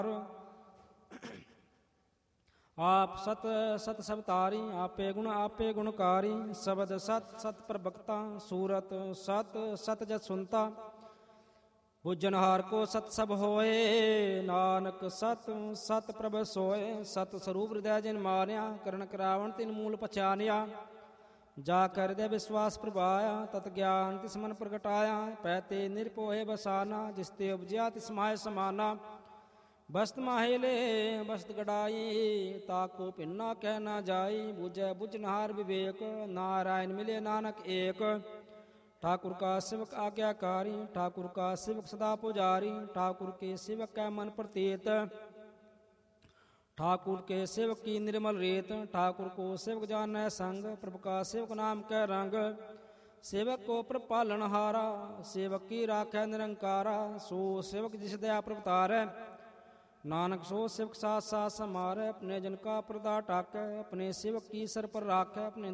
ਆਪ ਸਤ ਸਤ ਸਬਤਾਰੀ, ਆਪੇ ਗੁਣਕਾਰੀ। ਸ਼ਬਦ ਸਤ ਸਤ ਪ੍ਰਭਕਤਾ, ਸੂਰਤ ਸਤ ਸਤ ਜਸ ਸੁਨਤਾ। ਬੁੱਝਨਹਾਰ ਕੋ ਸਤ ਸਭ ਹੋਏ, ਨਾਨਕ ਸਤ ਸਤ ਪ੍ਰਭ ਸੋਏ। ਸਤ ਸਰੂਪ ਹਿਰਦੈ ਜਿਨ ਮਾਨਿਆ, ਕਰਨ ਕਰਾਵਣ ਤਿਨ ਮੂਲ ਪਛਾਨਿਆ। ਜਾ ਕਰ ਹਿਰਦੈ ਵਿਸਵਾਸ ਪ੍ਰਭਾਇਆ, ਤਤ ਗਿਆਨ ਤਿਸ ਮਨ ਪ੍ਰਗਟਾਇਆ। ਪੈਤੇ ਨਿਰਭਉ ਬਸਾਨਾ, ਜਿਸ ਤੇ ਉਪਜਿਆ ਤਿਸ ਮਾਹਿ ਸਮਾਨਾ। ਬਸਤ ਮਾਹੇ ਲੈ ਬਸਤ ਗੜਾਈ, ਤਾਕੋ ਭਿੰਨਾ ਕਹਿ ਨਾ ਜਾਈ। ਬੁਝੈ ਬੁਝਨਹਾਰ ਵਿਵੇਕ, ਨਾਰਾਇਣ ਮਿਲੇ ਨਾਨਕ ਏਕ। ठाकुर का सेवक आज्ञाकारी, ठाकुर का सेवक सदा पुजारी। ठाकुर के सेवक कै मन प्रतीत, ठाकुर के सेवक की निर्मल रीत। ठाकुर को सेवक जानै संग, प्रभु का सेवक नाम कै रंग। सेवक को प्रभ पालनहारा, सेवक की राखै निरंकारा। सो सेवक जिस दया प्रभ तारै, नानक सो सेवक साथ साथ समारै। अपने जन का प्रदा टाकै, अपने सेवक की सर पर राखै। अपने